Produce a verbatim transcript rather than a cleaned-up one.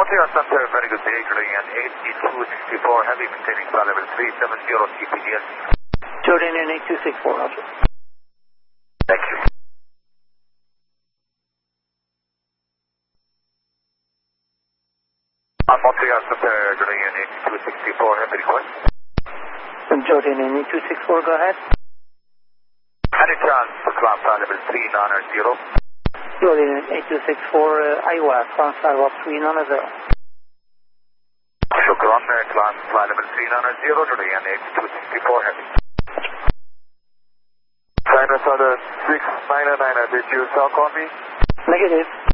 Montreal Center, very good day, Jordan eighty-two sixty-four, heavy, maintaining flight level three seven zero T P D S. Jordan eighty-two sixty-four, roger. Thank you. On Montreal Center, Jordan eighty-two sixty-four, heavy request. Jordan eighty-two sixty-four, go ahead. Any chance to climb flight level three nine zero? Jordan eighty-two sixty-four, uh, Iowa, climb flight level three nine zero. Shukran, climb flight level three nine zero, Jordan eighty-two sixty-four, heavy. China Southern six nine nine, did you talk on me? Negative.